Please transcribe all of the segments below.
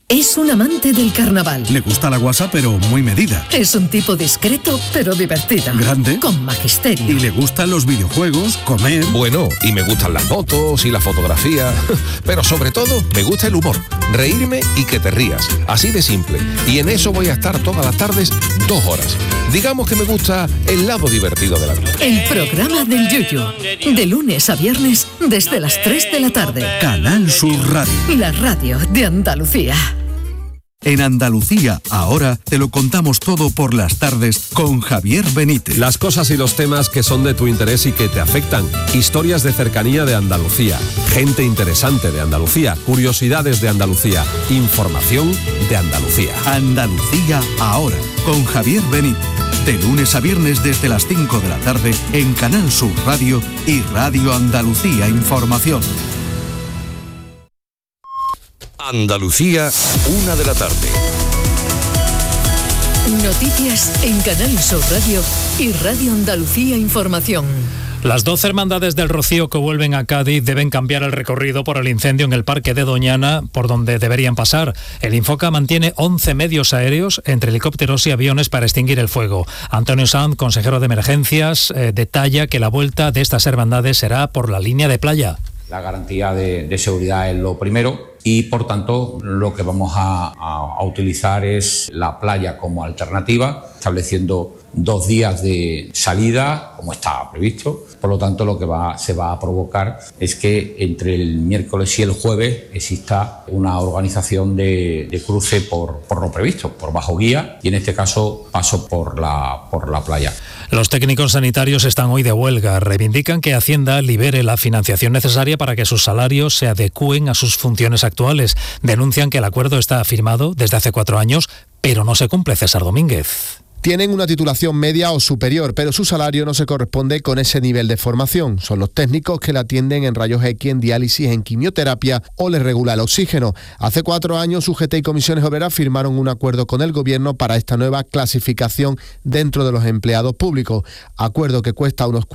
Es un amante del carnaval. Le gusta la guasa, pero muy medida. Es un tipo discreto, pero divertido. Grande. Con magisterio. Y le gustan los videojuegos, comer. Bueno, y me gustan las fotos y la fotografía. Pero sobre todo, me gusta el humor. Reírme y que te rías. Así de simple. Y en eso voy a estar todas las tardes 2 horas. Digamos que me gusta el lado divertido de la vida. El programa del Yuyu. De lunes a viernes, desde las 3 de la tarde. Canal Sur Radio. La radio de Andalucía. En Andalucía, ahora te lo contamos todo por las tardes con Javier Benítez. Las cosas y los temas que son de tu interés y que te afectan. Historias de cercanía de Andalucía. Gente interesante de Andalucía. Curiosidades de Andalucía. Información de Andalucía. Andalucía, ahora, con Javier Benítez. De lunes a viernes desde las 5 de la tarde en Canal Sur Radio y Radio Andalucía Información. Andalucía, 1 de la tarde. Noticias en Canal Sur Radio y Radio Andalucía Información. Las 12 hermandades del Rocío que vuelven a Cádiz deben cambiar el recorrido por el incendio en el Parque de Doñana, por donde deberían pasar. El Infoca mantiene 11 medios aéreos, entre helicópteros y aviones, para extinguir el fuego. Antonio Sanz, consejero de Emergencias, detalla que la vuelta de estas hermandades será por la línea de playa. La garantía de seguridad es lo primero y, por tanto, lo que vamos a utilizar es la playa como alternativa, estableciendo 2 días de salida, como está previsto. Por lo tanto, lo que se va a provocar es que entre el miércoles y el jueves exista una organización de cruce por lo previsto, por bajo guía, y en este caso paso por la playa. Los técnicos sanitarios están hoy de huelga. Reivindican que Hacienda libere la financiación necesaria para que sus salarios se adecúen a sus funciones actuales. Denuncian que el acuerdo está firmado desde hace 4 años, pero no se cumple. César Domínguez. Tienen una titulación media o superior, pero su salario no se corresponde con ese nivel de formación. Son los técnicos que la atienden en rayos X, en diálisis, en quimioterapia o les regula el oxígeno. Hace 4 años, UGT y Comisiones Obreras firmaron un acuerdo con el Gobierno para esta nueva clasificación dentro de los empleados públicos. Acuerdo que cuesta unos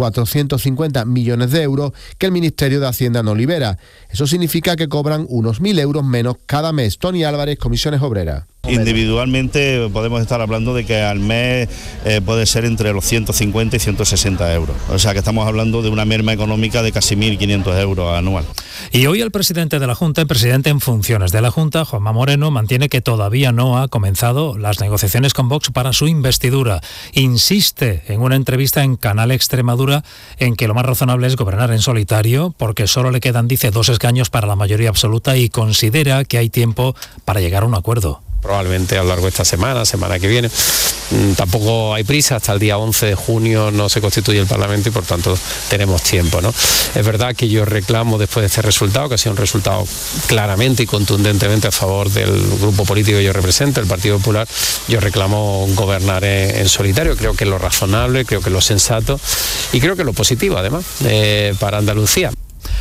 450 millones de euros que el Ministerio de Hacienda no libera. Eso significa que cobran unos 1.000 euros menos cada mes. Tony Álvarez, Comisiones Obreras. Individualmente podemos estar hablando de que al mes puede ser entre los 150 y 160 euros. O sea que estamos hablando de una merma económica de casi 1.500 euros anual. Y hoy el presidente de la Junta, el presidente en funciones de la Junta, Juanma Moreno, mantiene que todavía no ha comenzado las negociaciones con Vox para su investidura. Insiste en una entrevista en Canal Extremadura en que lo más razonable es gobernar en solitario, porque solo le quedan, dice, 2 escaños para la mayoría absoluta, y considera que hay tiempo para llegar a un acuerdo. Probablemente a lo largo de esta semana que viene. Tampoco hay prisa, hasta el día 11 de junio no se constituye el Parlamento y por tanto tenemos tiempo, ¿no? Es verdad que yo reclamo, después de este resultado, que ha sido un resultado claramente y contundentemente a favor del grupo político que yo represento, el Partido Popular, yo reclamo gobernar en solitario. Creo que es lo razonable, creo que es lo sensato y creo que es lo positivo además para Andalucía.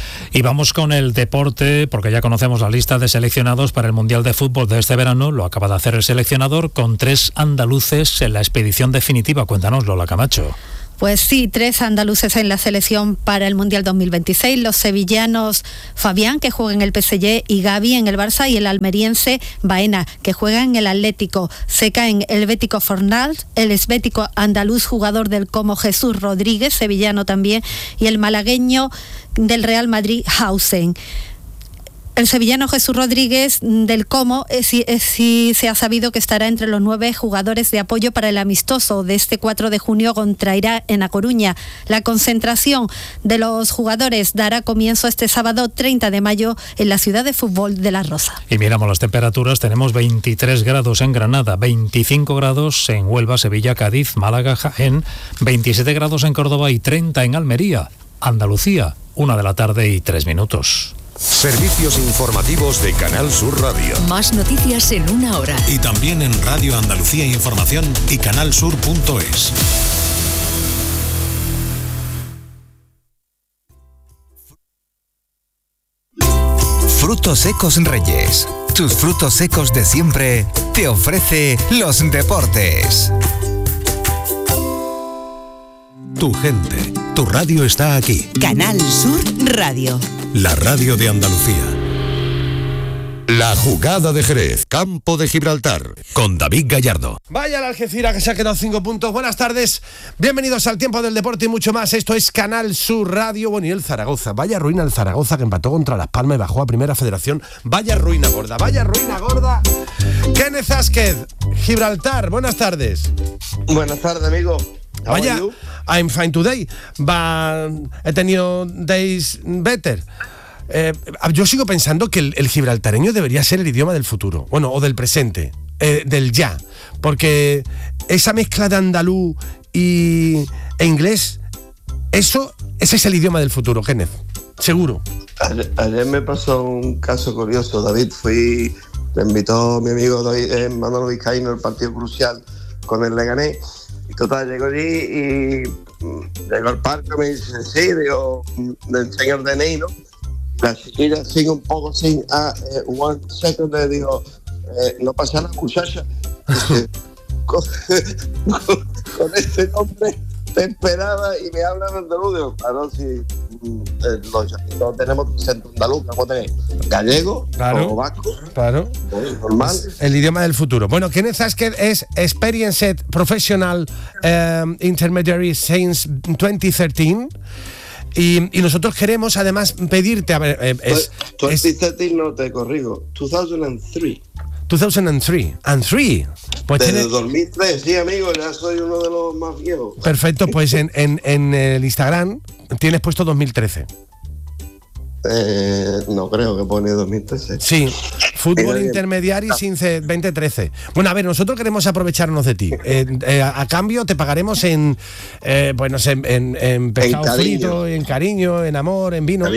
Y vamos con el deporte, porque ya conocemos la lista de seleccionados para el Mundial de Fútbol de este verano. Lo acaba de hacer el seleccionador con 3 andaluces en la expedición definitiva. Cuéntanos, Lola Camacho. Pues sí, 3 andaluces en la selección para el Mundial 2026. Los sevillanos Fabián, que juega en el PSG, y Gavi en el Barça, y el almeriense Baena, que juega en el Atlético. Seca en el Bético Fornals, el esbético andaluz jugador del Como Jesús Rodríguez, sevillano también, y el malagueño del Real Madrid, Hausen. El sevillano Jesús Rodríguez del Como sí se ha sabido que estará entre los 9 jugadores de apoyo para el amistoso de este 4 de junio contra Irak en A Coruña. La concentración de los jugadores dará comienzo este sábado 30 de mayo en la ciudad de fútbol de La Rosa. Y miramos las temperaturas, tenemos 23 grados en Granada, 25 grados en Huelva, Sevilla, Cádiz, Málaga, Jaén, 27 grados en Córdoba y 30 en Almería. Andalucía, 1 de la tarde y 3 minutos. Servicios informativos de Canal Sur Radio. Más noticias en 1 hora. Y también en Radio Andalucía Información y canalsur.es. Frutos Secos Reyes. Tus frutos secos de siempre te ofrece los deportes. Tu gente, tu radio está aquí. Canal Sur Radio. La radio de Andalucía. La jugada de Jerez, Campo de Gibraltar, con David Gallardo. Vaya el Algeciras, que se ha quedado 5 puntos. Buenas tardes, bienvenidos al Tiempo del Deporte y mucho más. Esto es Canal Sur Radio. Bueno, y el Zaragoza, vaya ruina el Zaragoza, que empató contra Las Palmas y bajó a Primera Federación. Vaya ruina gorda. Kenneth Asquez, Gibraltar, buenas tardes. Buenas tardes, amigo. Vaya, I'm fine today, but he tenido days better. Yo sigo pensando que el gibraltareño debería ser el idioma del futuro, bueno, o del presente, del ya, porque esa mezcla de andaluz e inglés, ese es el idioma del futuro, Kenneth, seguro. Ayer me pasó un caso curioso, David. Me invitó mi amigo Manolo Vizcaíno al partido crucial con el Leganés. Y total, llegó allí y llegó al parque, me dice, sí, digo, le enseño el DNI, ¿no? La chiquilla sigue un poco sin one second, le digo, no pasa nada, muchacha. Dice, con este nombre te esperaba y me hablan andaluz. Digo, claro, si no tenemos un centro andaluz, ¿cómo tenéis? Gallego, claro, o vasco, claro, normal. El idioma del futuro. Bueno, Kenneth Asquez es Experienced Professional Intermediary since 2013. Y nosotros queremos además pedirte, a ver, 2013 no te corrijo, 2003. 2003. Pues desde 2003, sí, amigo, ya soy uno de los más viejos. Perfecto, pues en el Instagram tienes puesto 2013. No creo que pone 2013. Sí, Fútbol Intermediari since 2013. Bueno, a ver, nosotros queremos aprovecharnos de ti. A cambio te pagaremos en pescado frito, en cariño, en amor, en vino,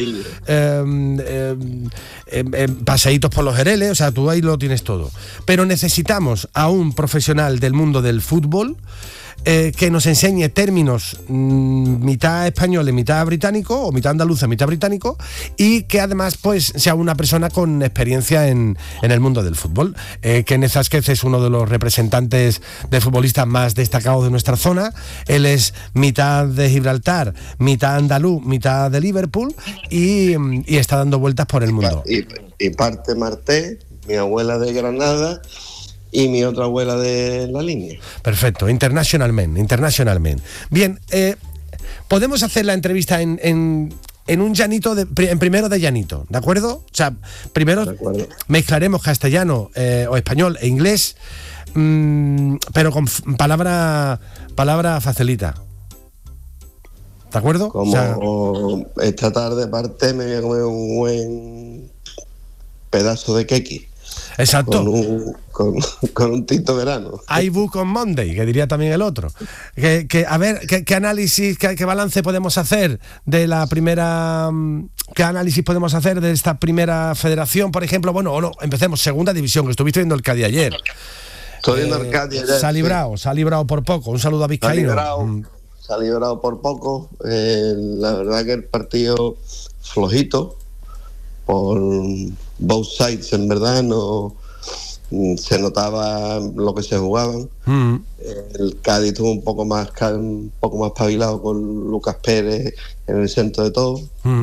paseitos por los Jereles, o sea, tú ahí lo tienes todo. Pero necesitamos a un profesional del mundo del fútbol que nos enseñe términos mitad español y mitad británico, o mitad andaluz y mitad británico, y que además pues sea una persona con experiencia en el mundo del fútbol. Kenneth Asquez es uno de los representantes de futbolistas más destacados de nuestra zona. Él es mitad de Gibraltar, mitad andaluz, mitad de Liverpool, y está dando vueltas por el mundo. Y parte Marté, mi abuela de Granada, y mi otra abuela de la línea. Perfecto, internacionalmente. Bien, podemos hacer la entrevista en un llanito, en primero de llanito, ¿de acuerdo? O sea, primero mezclaremos castellano o español e inglés, pero con palabra facilita. ¿De acuerdo? Como esta tarde parte me voy a comer un buen pedazo de keki. Exacto. Con un tinto verano. I book on Monday, que diría también el otro. A ver, ¿qué análisis, qué balance podemos hacer de la primera... ¿Qué análisis podemos hacer de esta primera federación, por ejemplo? Bueno, o no, empecemos, segunda división, que estuviste viendo el Cádiz ayer. Estoy viendo el Cádiz ayer. Se ha librado por poco. Un saludo a Vizcaíno. Se ha librado por poco. La verdad que el partido flojito por both sides, en verdad no se notaba lo que se jugaban. El Cádiz estuvo un poco más espabilado con Lucas Pérez en el centro de todo.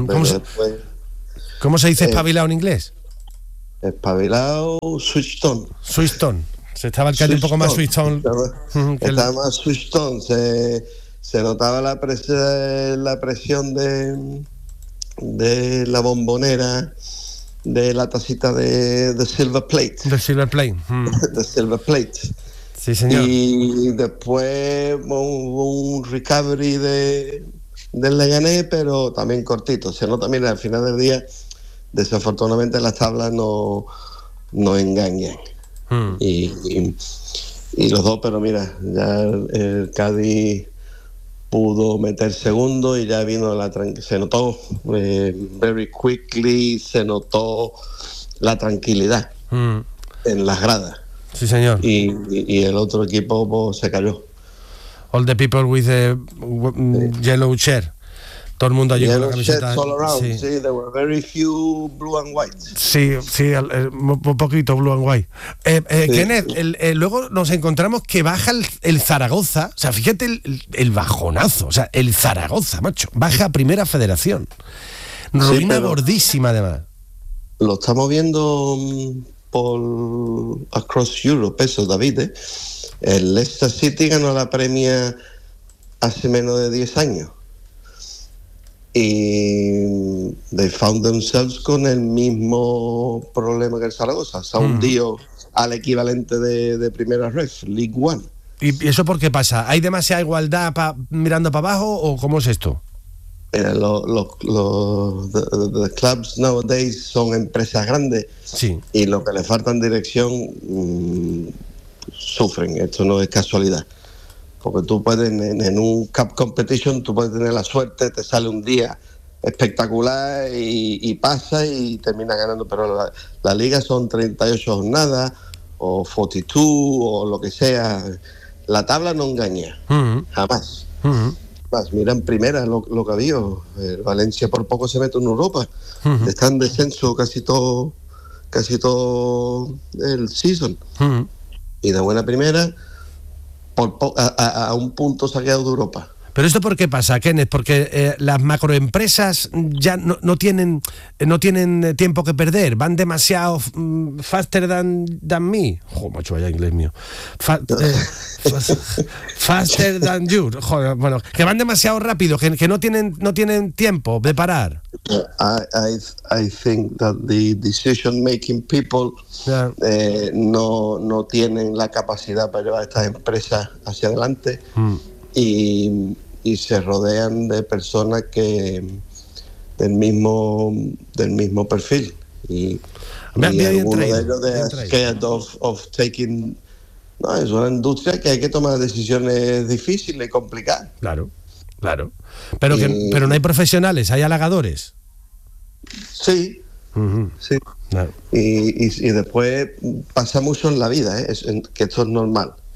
¿Cómo se dice espabilado en inglés? Espabilado, switched on. Se estaba el Cádiz un poco más switched on. Estaba más switched on. Se notaba la presión de la bombonera, de la tacita de Silver Plate. De Silver Plate. De Silver Plate. Sí, señor. Y después hubo un recovery del Leganés, pero también cortito. Se nota, mira, al final del día, desafortunadamente las tablas no engañan. Y los dos, pero mira, ya el Cádiz pudo meter segundo y ya vino se notó very quickly, se notó la tranquilidad en las gradas. Sí, señor. Y el otro equipo pues, se cayó. All the people with the yellow chair. Todo el mundo allí con la camiseta. All around. Sí, there were very few blue and white. Sí, un poquito blue and white. Kenneth, luego nos encontramos que baja el Zaragoza. O sea, fíjate el bajonazo. O sea, el Zaragoza, macho. Baja a Primera Federación. Ruina gordísima, además. Lo estamos viendo por across Europe, eso, David. El Leicester City ganó la Premier hace menos de 10 años. Y they found themselves con el mismo problema que el Zaragoza. Se ha hundido al equivalente de Primera Ref, League One. ¿Y eso por qué pasa? ¿Hay demasiada igualdad mirando para abajo o cómo es esto? Mira, los clubs nowadays son empresas grandes, sí, y lo que le falta en dirección sufren. Esto no es casualidad, porque tú puedes en un cup competition, tú puedes tener la suerte, te sale un día espectacular y pasa y termina ganando, pero la liga son 38 jornadas o 42 o lo que sea. La tabla no engaña, jamás. Mira en primera lo que ha habido. Valencia por poco se mete en Europa. Está en descenso casi todo el season. Y de buena primera, a un punto saqueado de Europa. ¿Pero esto por qué pasa, Kenneth? Porque las macroempresas ya no tienen tiempo que perder, van demasiado faster than me. Joder, macho, vaya inglés mío. Faster than you. Joder, bueno, que van demasiado rápido, que no tienen tiempo de parar. I think that the decision making people no tienen la capacidad para llevar estas empresas hacia adelante. Y se rodean de personas que del mismo perfil y algunos de ellos de scared of taking. No, es una industria que hay que tomar decisiones difíciles y complicadas. Claro. Pero no hay profesionales, hay halagadores. Sí. Claro. Y después pasa mucho en la vida, que esto es normal.